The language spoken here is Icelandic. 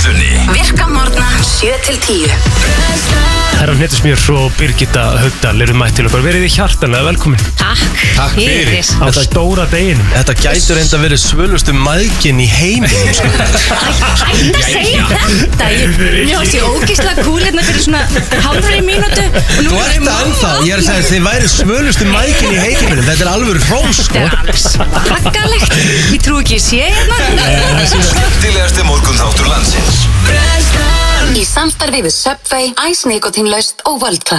Brennslunni. Virka morgna 7-10. Herra Hnetusmjör og Birgitta Haugdal eru mætt til okkar. Verið þið hjartanlega velkomin. Takk fyrir. Á stóra deginum. Þetta gætur enda verið svölustu mæðgin í heiminum sko. Hætt að segja þetta. Mér varst ég ógeðslega cool hérna fyrir svona hálfri mínútu. Þú ert það ennþá. Ég er að segja að þið væri svölustu mæðgin í heiminum. Þetta er alveg hrós sko. Þetta er alveg svakalegt. Ég trú ekki að sé hérna. Skemmtilegasti morgunþáttur landsins. Í samstarfi við Subway, Ice Nikotinlaust og Volta.